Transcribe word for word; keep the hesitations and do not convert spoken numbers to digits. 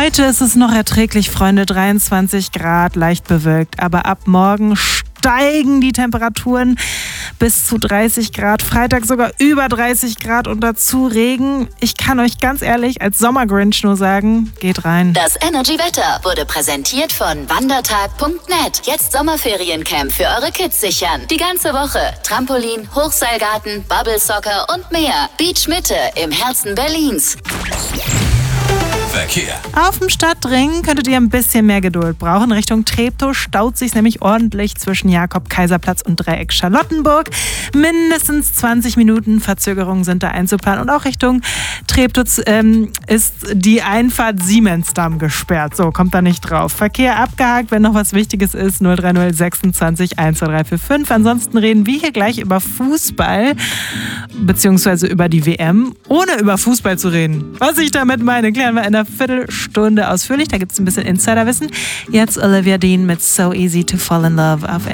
Heute ist es noch erträglich, Freunde, dreiundzwanzig Grad, leicht bewölkt. Aber ab morgen steigen die Temperaturen bis zu dreißig Grad. Freitag sogar über dreißig Grad und dazu Regen. Ich kann euch ganz ehrlich als Sommergrinch nur sagen, geht rein. Das Energy-Wetter wurde präsentiert von wandertag punkt net. Jetzt Sommerferiencamp für eure Kids sichern. Die ganze Woche. Trampolin, Hochseilgarten, Bubble Soccer und mehr. Beach Mitte im Herzen Berlins. Verkehr. Auf dem Stadtring könntet ihr ein bisschen mehr Geduld brauchen. Richtung Treptow staut sich nämlich ordentlich zwischen Jakob-Kaiser-Platz und Dreieck Charlottenburg. Mindestens zwanzig Minuten Verzögerung sind da einzuplanen. Und auch Richtung Treptow ähm, ist die Einfahrt Siemensdamm gesperrt. So, kommt da nicht drauf. Verkehr abgehakt, wenn noch was Wichtiges ist. null drei null sechsundzwanzig eins zwei drei vier fünf. Ansonsten reden wir hier gleich über Fußball, beziehungsweise über die W M, ohne über Fußball zu reden. Was ich damit meine, klären wir in der Viertelstunde ausführlich. Da gibt es ein bisschen Insiderwissen. Jetzt Olivia Dean mit So Easy to Fall in Love auf